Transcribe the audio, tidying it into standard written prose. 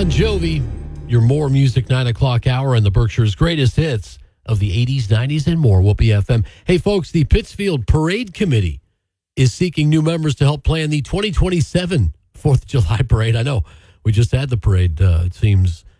Bon Jovi, your More Music 9 o'clock hour and the Berkshire's greatest hits of the 80s, 90s, and more. Whoopee FM. Hey, folks, the Pittsfield Parade Committee is seeking new members to help plan the 2027 4th of July parade. I know we just had the parade. It seems